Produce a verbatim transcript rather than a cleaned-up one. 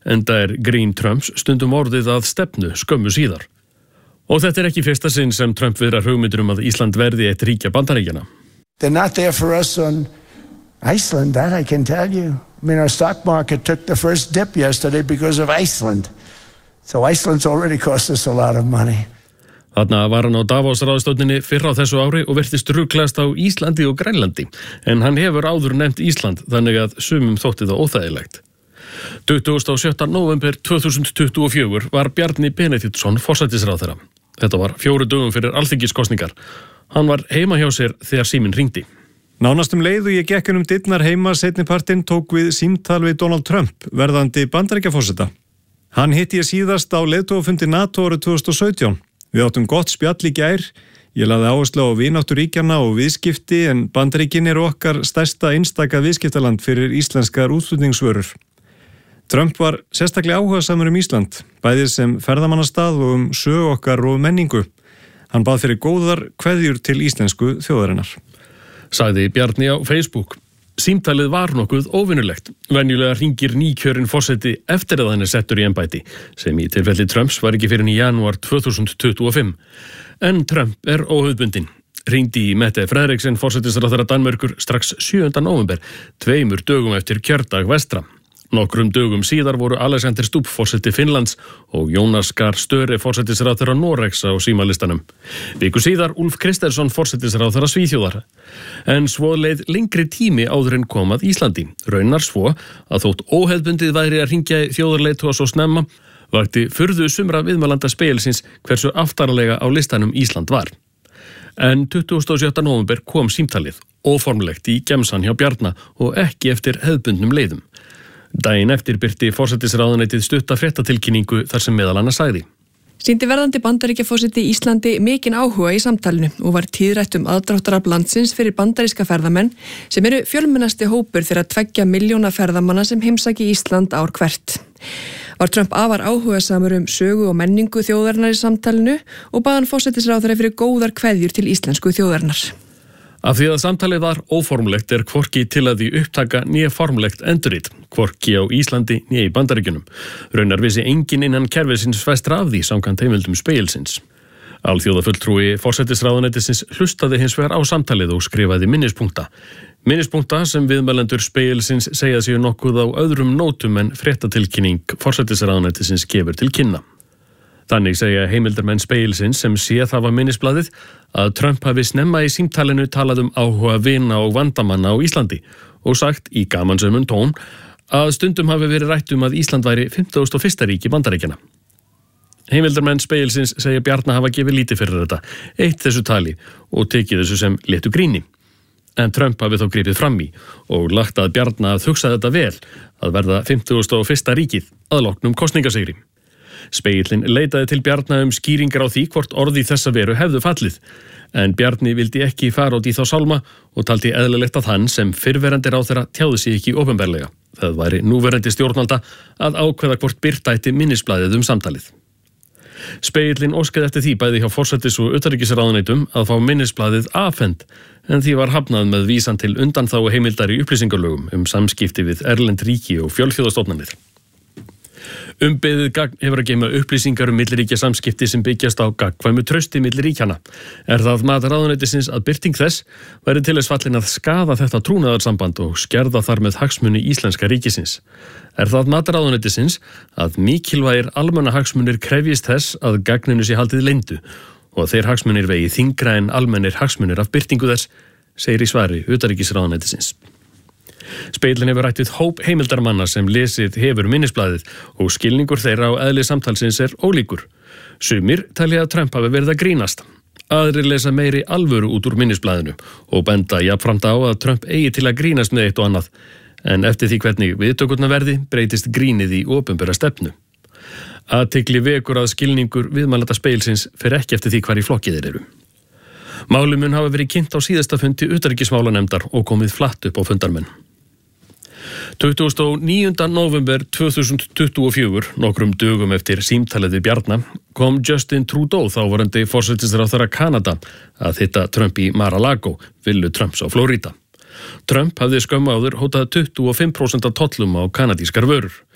enda er grín Trumps stundum orðið að stefnu skömmu síðar. Og þetta er ekki fyrsta sinn sem Trump viðrar hugmyndir um að Ísland verði eitt ríkja Bandaríkjanna. They're not there for us on Iceland, that I can tell you. I mean, our stock market took the first dip yesterday because of Iceland. So Iceland's already cost us a lot of money. Þarna var hann á Davos-ráðstefnunni fyrr á þessu ári og virtist ruglast á Íslandi og Grænlandi, en hann hefur áður nefnt Ísland þannig að sumum þótti það óþægilegt. tuttugasta og sjötta nóvember tvö þúsund tuttugu og fjögur var Bjarni Benediktsson forsætisráðherra. Þetta var fjóru dögum fyrir alþingiskosningar. Hann var heima hjá sér þegar síminn hringdi. Nánast um leið og ég gekk um dyrnar heima seinnipartinn tók við símtal við Donald Trump, verðandi Bandaríkjaforseta. Hann hitti ég síðast á leiðtogafundi NATO árið tvö þúsund og sautján. Við áttum gott spjall í gær. Ég lagði áherslu á vináttu ríkjanna og viðskipti en Bandaríkin eru okkar stærsta einstaka viðskiptaland fyrir íslenskar útflutningsvörur. Trump var sérstaklega áhugasamur um Ísland, bæði sem ferðamannastað og um sögu okkar og menningu. Hann bað fyrir góðar kveðjur til íslensku þjóðarinnar. Sagði Bjarni á Facebook. Símtalið var nokkuð óvinnulegt. Venjulega hringir nýkjörinn forseti eftir að hann er settur í embætti, sem í tilfelli Trumps var ekki fyrir í janúar tvö þúsund tuttugu og fimm. En Trump er óhauðbundinn. Hringdi í Mette Frederiksen forsætisráðherra Danmerkur strax sjöunda nóvember, tveimur dögum eftir kjördag vestra. Nokkrum dögum síðar voru Alexander Stubb forseti Finnlands og Jonas Gahr Støre forsætisráðherra Noregs á símalistanum. Viku síðar Ulf Kristersson forsætisráðherra Svíþjóðar. En svo leið lengri tími áður en kom að Íslandi. Raunar svo að þótt óhefðbundið væri að hringja þjóðarleiðtoga svo snemma, vakti furðu sumra viðmælanda spegilsins hversu aftarlega á listanum Ísland var. En tuttugasta og sjötta nóvember kom símtalið, óformlegt í gemsan hjá Bjarna og ekki eftir hefðbundnum leiðum. Daginn eftir birti forsætisráðuneytið stutta fréttatilkynningu þar sem meðal annars sagði. Sýndi verðandi Bandaríkjaforseti Íslandi mikinn áhuga í samtalinu og var tíðrætt um aðdráttarafl landsins fyrir bandaríska ferðamenn sem eru fjölmennasti hópur þeirra tveggja milljóna ferðamanna sem heimsæki Ísland ár hvert. Var Trump afar áhugasamur um sögu og menningu þjóðarinnar í samtalinu og bað hann forsætisráðherra fyrir góðar kveðjur til íslensku þjóðarinnar. Af því að samtalið var óformlegt er hvorki til að því upptaka nýja formlegt endurrit, hvorki á Íslandi nýja í Bandaríkjunum. Raunar vissi enginn innan kerfisins vestra af því samkvæmt heimildum spegilsins. Alþjóðafulltrúi forsætisráðuneytisins hlustaði hins vegar á samtalið og skrifaði minnispunkta. Minnispunkta sem viðmælendur spegilsins segja séu nokkuð á öðrum nótum en fréttatilkynning forsætisráðuneytisins gefur til kynna. Þannig segja heimildarmenn spegilsins sem séð hafa minnisblaðið að Trump hafi snemma í símtalinu talað um áhuga vina og vandamanna á Íslandi og sagt í gamansömum tón að stundum hafi verið rætt um að Ísland væri fimmtugasta og fyrsta ríki Bandaríkjanna. Heimildarmenn spegilsins segja Bjarna hafa gefið lítið fyrir þetta, eitt þessu tali og tekið þessu sem léttu gríni. En Trump hafi þó gripið fram í og lagt að Bjarna að hugsa þetta vel að verða fimmtugasta og fyrsta ríkið að loknum kosningasigri. Spegillinn leitaði til Bjarna um skýringar á því hvort orði þessa veru hefðu fallið, en Bjarni vildi ekki fara út í þá sálma og taldi eðlilegt að hann sem fyrrverandi ráðherra tjáði sig ekki opinberlega. Það væri núverandi stjórnvalda að ákveða hvort birta ætti minnisblaðið um samtalið. Spegillinn óskaði eftir því bæði hjá forsætis- og utanríkisráðuneytum að fá minnisblaðið afhent, en því var hafnað með vísan til undanþágu heimildar í upplýsingalögum um samskipti við erlend ríki og fjölþjóðastofnanir. Umbeðið gagn hefur að geyma upplýsingar um milliríkja samskipti sem byggjast á gagnkvæmu trausti milliríkjanna. Er það mat ráðuneytisins að birting þess væri til þess fallin að skaða þetta trúnaðarsamband og skerða þar með hagsmuni íslenska ríkisins. Er það mat ráðuneytisins að mikilvægir almannahagsmunir krefjist þess að gagninu sé haldið leyndu og að þeir hagsmunir vegi þyngra en almennir hagsmunir af birtingu þess, segir í svari utanríkisráðuneytisins. Spegillinn hefur rætt við hóp heimildarmanna sem lesið hefur minnisblaðið og skilningur þeirra á eðli samtalsins er ólíkur. Sumir talja að Trump hafi verið að grínast. Aðrir lesa meiri alvöru út úr minnisblaðinu og benda jafnframt á að Trump eigi til að grínast með eitt og annað. En eftir því hvernig viðtökurnar verði breytist grínið í opinbera stefnu. Athygli vekur að skilningur viðmælanda spegilsins fer ekki eftir því hvar í flokki þeir eru. Málið mun hafa verið kynnt á síðasta fundi utanríkismálanefndar og komið flatt upp á fundarmenn. tuttugasta og níunda nóvember tvö þúsund tuttugu og fjögur, nokkrum dögum eftir símtalið við Bjarna, kom Justin Trudeau, þáverandi forsætisráðherra Kanada, að hitta Trump í Mar-a-Lago, villu Trumps á Flórída. Trump hafði skömmu áður hótað tuttugu og fimm prósent tollum á kanadískar vörur.